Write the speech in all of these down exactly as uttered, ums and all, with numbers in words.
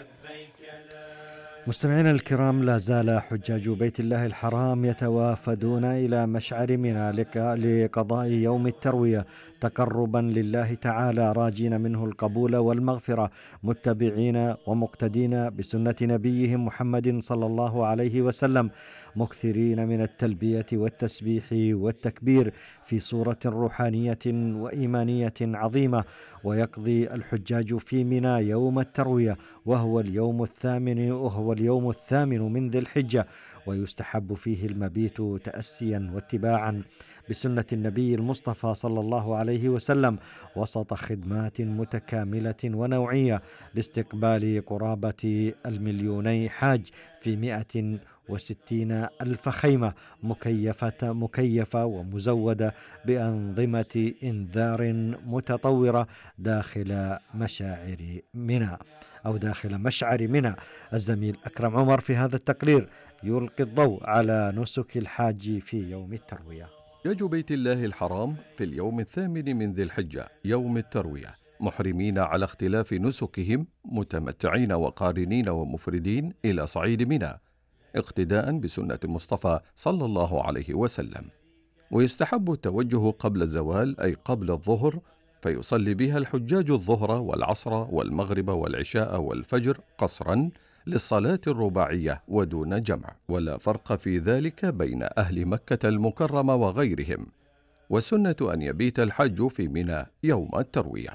مستمعينا الكرام، لا زال حجاج بيت الله الحرام يتوافدون إلى مشعر منى لك- لقضاء يوم التروية تقربا لله تعالى، راجين منه القبول والمغفرة، متبعين ومقتدين بسنة نبيهم محمد صلى الله عليه وسلم، مكثرين من التلبية والتسبيح والتكبير في صورة روحانية وإيمانية عظيمة. ويقضي الحجاج في منى يوم التروية وهو اليوم الثامن وهو اليوم الثامن من ذي الحجة، ويستحب فيه المبيت تأسيا واتباعا بسنة النبي المصطفى صلى الله عليه وسلم، وسط خدمات متكاملة ونوعية لاستقبال قرابة المليوني حاج في مئة وستين ألف خيمة مكيفة, مكيفة ومزودة بأنظمة إنذار متطورة داخل مشاعر منى أو داخل مشعر منى. الزميل أكرم عمر في هذا التقرير يلقي الضوء على نسك الحاج في يوم التروية. حجاج بيت الله الحرام في اليوم الثامن من ذي الحجة يوم التروية محرمين على اختلاف نسكهم، متمتعين وقارنين ومفردين إلى صعيد منى اقتداء بسنة المصطفى صلى الله عليه وسلم. ويستحب التوجه قبل الزوال أي قبل الظهر، فيصلي بها الحجاج الظهر والعصر والمغرب والعشاء والفجر قصرا للصلاة الرباعية ودون جمع، ولا فرق في ذلك بين أهل مكة المكرمة وغيرهم. والسنة أن يبيت الحج في منى يوم التروية.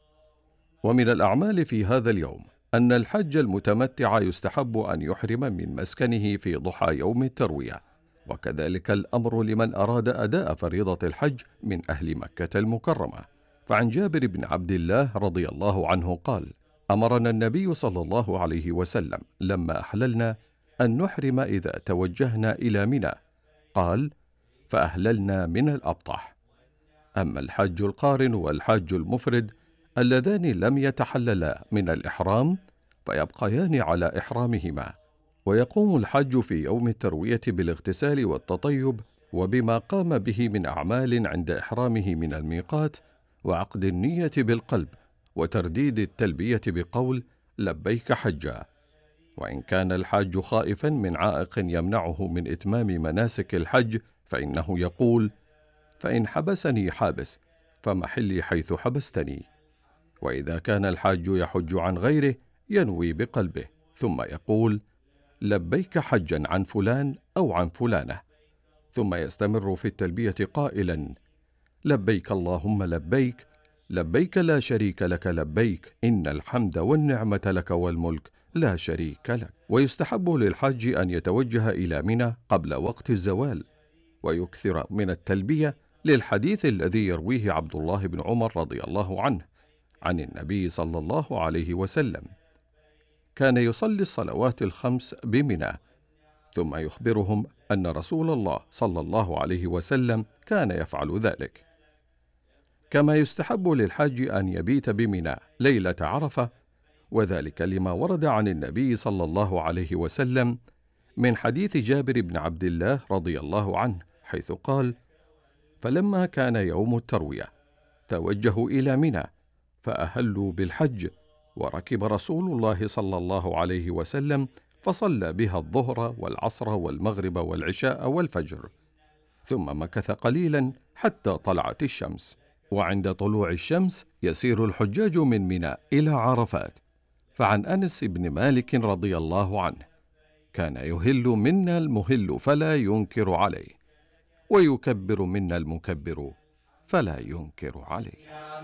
ومن الأعمال في هذا اليوم أن الحج المتمتع يستحب أن يحرم من مسكنه في ضحى يوم التروية، وكذلك الأمر لمن أراد أداء فريضة الحج من أهل مكة المكرمة. فعن جابر بن عبد الله رضي الله عنه قال: أمرنا النبي صلى الله عليه وسلم لما أحللنا أن نحرم إذا توجهنا إلى منى، قال: فأهللنا من الأبطح. أما الحج القارن والحج المفرد اللذان لم يتحللا من الإحرام فيبقيان على إحرامهما. ويقوم الحج في يوم التروية بالاغتسال والتطيب وبما قام به من أعمال عند إحرامه من الميقات، وعقد النية بالقلب، وترديد التلبية بقول لبيك حجا. وإن كان الحاج خائفا من عائق يمنعه من إتمام مناسك الحج فإنه يقول: فإن حبسني حابس فمحلي حيث حبستني. وإذا كان الحاج يحج عن غيره ينوي بقلبه ثم يقول: لبيك حجا عن فلان أو عن فلانة، ثم يستمر في التلبية قائلا: لبيك اللهم لبيك، لبيك لا شريك لك لبيك، إن الحمد والنعمة لك والملك لا شريك لك. ويستحب للحاج أن يتوجه إلى منى قبل وقت الزوال، ويكثر من التلبية للحديث الذي يرويه عبد الله بن عمر رضي الله عنه عن النبي صلى الله عليه وسلم: كان يصلي الصلوات الخمس بمنى، ثم يخبرهم أن رسول الله صلى الله عليه وسلم كان يفعل ذلك. كما يستحب للحاج أن يبيت بمنى ليلة عرفة، وذلك لما ورد عن النبي صلى الله عليه وسلم من حديث جابر بن عبد الله رضي الله عنه حيث قال: فلما كان يوم التروية توجهوا إلى منى فأهلوا بالحج، وركب رسول الله صلى الله عليه وسلم فصلى بها الظهر والعصر والمغرب والعشاء والفجر، ثم مكث قليلا حتى طلعت الشمس. وعند طلوع الشمس يسير الحجاج من منى إلى عرفات. فعن أنس بن مالك رضي الله عنه: كان يهل منا المهل فلا ينكر عليه، ويكبر منا المكبر فلا ينكر عليه.